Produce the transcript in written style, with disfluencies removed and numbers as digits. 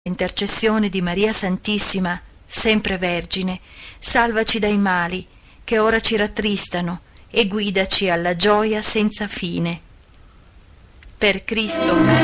Intercessione di Maria Santissima, sempre Vergine, salvaci dai mali che ora ci rattristano e guidaci alla gioia senza fine. Per Cristo